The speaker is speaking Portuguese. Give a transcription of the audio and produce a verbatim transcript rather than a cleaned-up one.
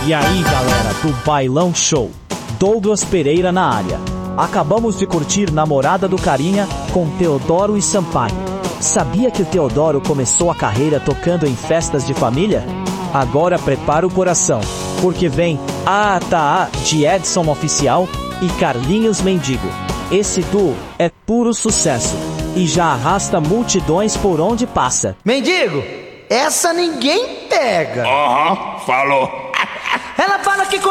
E aí galera do Bailão Show, Douglas Pereira na área. Acabamos de curtir Namorada do Carinha com Teodoro e Sampaio. Sabia que o Teodoro começou a carreira tocando em festas de família? Agora prepara o coração, porque vem Ah Tá Ah de Edson Oficial e Carlinhos Mendigo. Esse duo é puro sucesso e já arrasta multidões por onde passa. Mendigo, essa ninguém pega. Aham, uhum, falou. Ela fala que